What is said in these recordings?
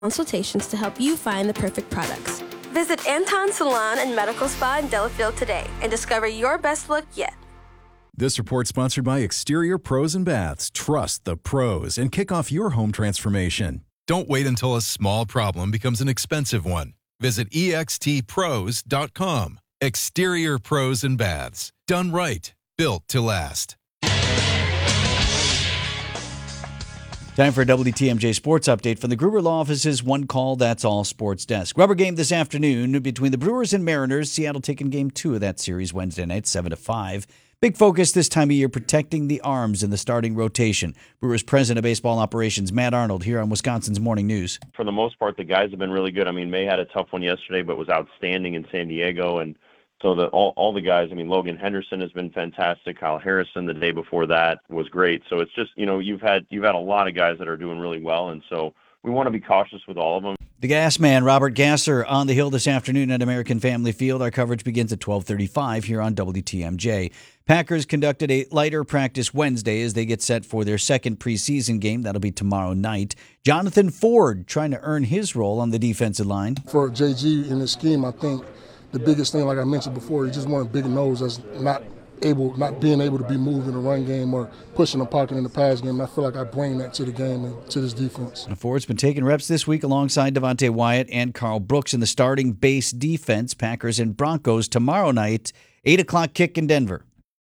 consultations to help you find the perfect products. Visit Anton Salon and Medical Spa in Delafield today and discover your best look yet. This report sponsored by Exterior Pros and Baths. Trust the pros and kick off your home transformation. Don't wait until a small problem becomes an expensive one. Visit extpros.com. Exterior Pros and Baths. Done right. Built to last. Time for a WTMJ Sports Update from the Gruber Law Office's One Call, That's All Sports Desk. Rubber game this afternoon between the Brewers and Mariners. Seattle taking game 2 of that series Wednesday night, 7-5. Big focus this time of year, protecting the arms in the starting rotation. Brewers President of Baseball Operations, Matt Arnold, here on Wisconsin's Morning News. For the most part, the guys have been really good. I mean, May had a tough one yesterday, but was outstanding in San Diego. And so all the guys, I mean, Logan Henderson has been fantastic. Kyle Harrison the day before that was great. So it's just, you've had a lot of guys that are doing really well. And so we want to be cautious with all of them. The Gas Man, Robert Gasser, on the Hill this afternoon at American Family Field. Our coverage begins at 12:35 here on WTMJ. Packers conducted a lighter practice Wednesday as they get set for their second preseason game. That'll be tomorrow night. Jonathan Ford trying to earn his role on the defensive line. For JG in this scheme, I think the biggest thing, like I mentioned before, he just wanted a big nose that's not being able to be moved in the run game or pushing the pocket in the pass game. And I feel like I bring that to the game and to this defense. Ford's been taking reps this week alongside Devontae Wyatt and Carl Brooks in the starting base defense. Packers and Broncos tomorrow night, 8 o'clock kick in Denver.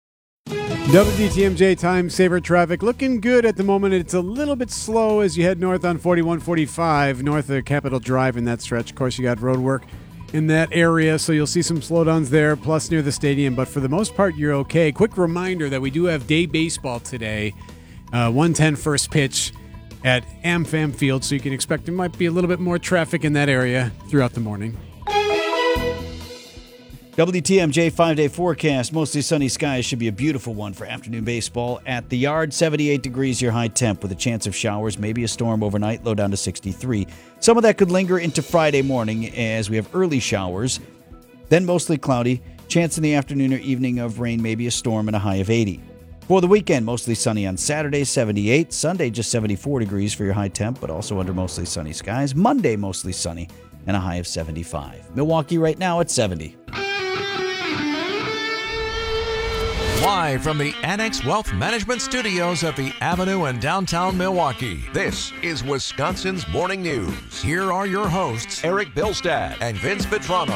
WTMJ time saver traffic looking good at the moment. It's a little bit slow as you head north on 4145 north of Capitol Drive in that stretch. Of course, you got road work in that area, so you'll see some slowdowns there, plus near the stadium. But for the most part, you're okay. Quick reminder that we do have day baseball today, 1:10 first pitch at AmFam Field, so you can expect there might be a little bit more traffic in that area throughout the morning. WTMJ 5-day forecast. Mostly sunny skies. Should be a beautiful one for afternoon baseball at the Yard. 78 degrees your high temp with a chance of showers, maybe a storm overnight, low down to 63. Some of that could linger into Friday morning as we have early showers. Then mostly cloudy. Chance in the afternoon or evening of rain, maybe a storm, and a high of 80. For the weekend, mostly sunny on Saturday, 78. Sunday, just 74 degrees for your high temp, but also under mostly sunny skies. Monday, mostly sunny and a high of 75. Milwaukee right now at 70. Live from the Annex Wealth Management Studios at the Avenue in downtown Milwaukee, this is Wisconsin's Morning News. Here are your hosts, Eric Bilstad and Vince Vitrano.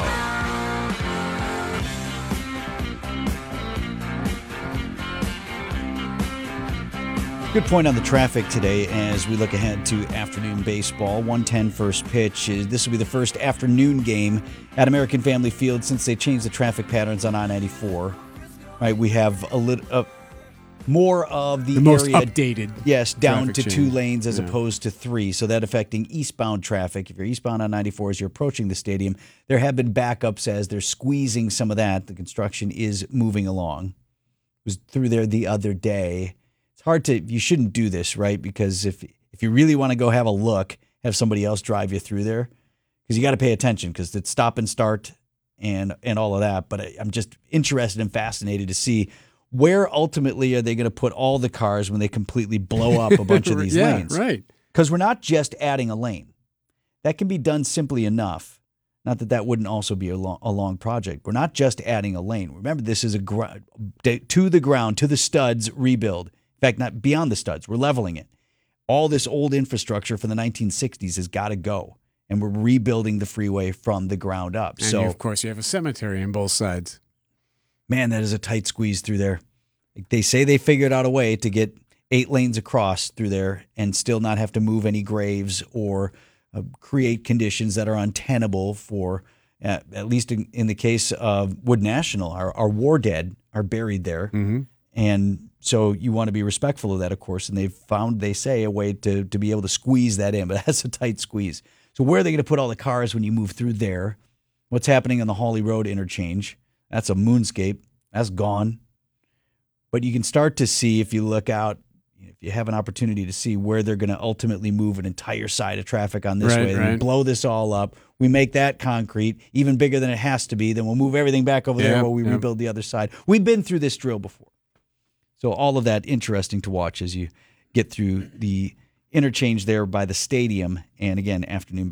Good point on the traffic today as we look ahead to afternoon baseball. 1:10 first pitch. This will be the first afternoon game at American Family Field since they changed the traffic patterns on I-94. Right, we have a little more of the most area, updated. Yes, down to chain. 2 lanes as opposed to 3. So that affecting eastbound traffic. If you're eastbound on 94 as you're approaching the stadium, there have been backups as they're squeezing some of that. The construction is moving along. I was through there the other day. It's hard to. You shouldn't do this, right? Because if you really want to go have a look, have somebody else drive you through there, because you got to pay attention because it's stop and start. And all of that, but I'm just interested and fascinated to see where ultimately are they going to put all the cars when they completely blow up a bunch of these lanes. Right. Because we're not just adding a lane. That can be done simply enough. Not that that wouldn't also be a long project. We're not just adding a lane. Remember, this is a to the ground, to the studs rebuild. In fact, not beyond the studs. We're leveling it. All this old infrastructure from the 1960s has got to go. And we're rebuilding the freeway from the ground up. And of course, you have a cemetery on both sides. Man, that is a tight squeeze through there. They say they figured out a way to get 8 lanes across through there and still not have to move any graves or create conditions that are untenable for, at least in the case of Wood National, our war dead are buried there. Mm-hmm. And so you want to be respectful of that, of course. And they've found, they say, a way to be able to squeeze that in. But that's a tight squeeze. So where are they going to put all the cars when you move through there? What's happening on the Hawley Road interchange? That's a moonscape. That's gone. But you can start to see, if you look out, if you have an opportunity to see where they're going to ultimately move an entire side of traffic on this way. We blow this all up. We make that concrete even bigger than it has to be. Then we'll move everything back over there while we rebuild the other side. We've been through this drill before. So all of that interesting to watch as you get through the interchange there by the stadium. And again, afternoon